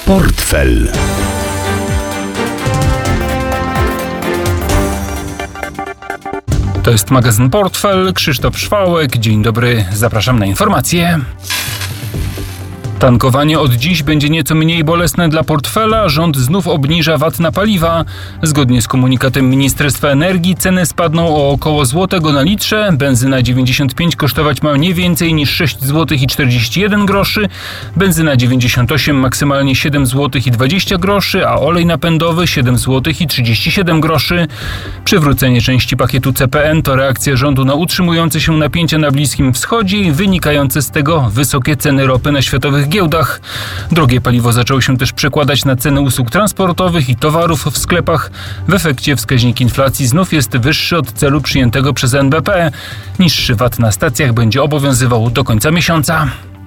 Portfel. To jest magazyn Portfel, Krzysztof Szwałek. Dzień dobry, zapraszam na informacje. Tankowanie od dziś będzie nieco mniej bolesne dla portfela. Rząd znów obniża VAT na paliwa. Zgodnie z komunikatem Ministerstwa Energii ceny spadną o około złotego na litrze. Benzyna 95 kosztować ma nie więcej niż 6 zł i 41 groszy. Benzyna 98 maksymalnie 7 zł i 20 groszy, a olej napędowy 7 zł i 37 groszy. Przywrócenie części pakietu CPN to reakcja rządu na utrzymujące się napięcia na Bliskim Wschodzie i wynikające z tego wysokie ceny ropy na światowych giełdach. Drogie paliwo zaczęło się też przekładać na ceny usług transportowych i towarów w sklepach. W efekcie wskaźnik inflacji znów jest wyższy od celu przyjętego przez NBP. Niższy VAT na stacjach będzie obowiązywał do końca miesiąca.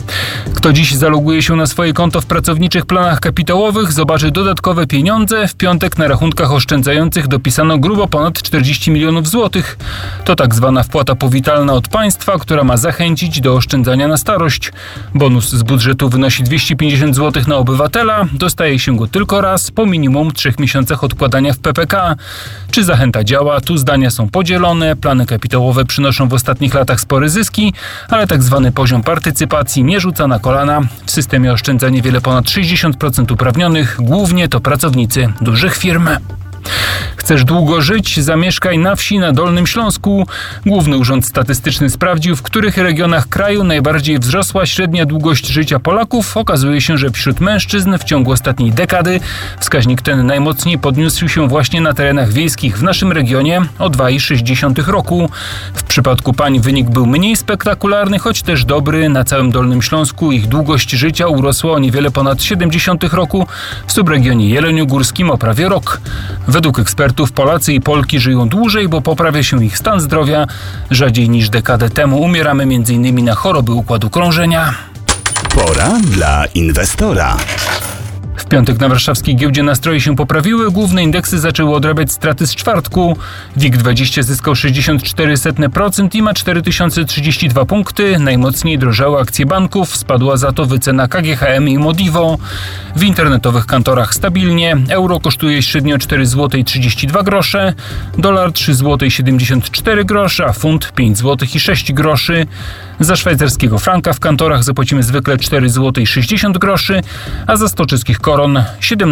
Kto dziś zaloguje się na swoje konto w pracowniczych planach kapitałowych, zobaczy dodatkowe pieniądze. W piątek na rachunkach oszczędzających dopisano grubo ponad 40 milionów złotych. To tak zwana wpłata powitalna od państwa, która ma zachęcić do oszczędzania na starość. Bonus z budżetu wynosi 250 zł na obywatela. Dostaje się go tylko raz po minimum 3 miesiącach odkładania w PPK. Czy zachęta działa? Tu zdania są podzielone. Plany kapitałowe przynoszą w ostatnich latach spore zyski, ale tak zwany poziom partycypacji nie rzuca na kolana. W systemie oszczędza niewiele ponad 60% uprawnionych, głównie to pracownicy dużych firm. Chcesz długo żyć? Zamieszkaj na wsi na Dolnym Śląsku. Główny Urząd Statystyczny sprawdził, w których regionach kraju najbardziej wzrosła średnia długość życia Polaków. Okazuje się, że wśród mężczyzn w ciągu ostatniej dekady wskaźnik ten najmocniej podniósł się właśnie na terenach wiejskich w naszym regionie o 2,6 roku. W przypadku pań wynik był mniej spektakularny, choć też dobry. Na całym Dolnym Śląsku ich długość życia urosła o niewiele ponad 70 roku, w subregionie jeleniogórskim o prawie rok. Według ekspertów Polacy i Polki żyją dłużej, bo poprawia się ich stan zdrowia. Rzadziej niż dekadę temu umieramy m.in. na choroby układu krążenia. Pora dla inwestora. W piątek na warszawskiej giełdzie nastroje się poprawiły, główne indeksy zaczęły odrabiać straty z czwartku. WIG20 zyskał 0,64% i ma 4032 punkty. Najmocniej drożały akcje banków, spadła za to wycena KGHM i Modivo. W internetowych kantorach stabilnie. Euro kosztuje średnio 4,32 zł, dolar 3,74 zł, a funt 5,06 zł. Za szwajcarskiego franka w kantorach zapłacimy zwykle 4,60 zł, a za 100 czeskich koron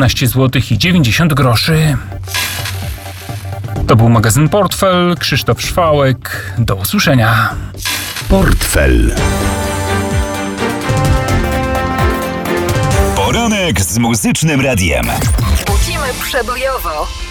17,90 zł. To był magazyn Portfel, Krzysztof Szwałek. Do usłyszenia. Portfel. Poranek z Muzycznym Radiem. Budzimy przebojowo.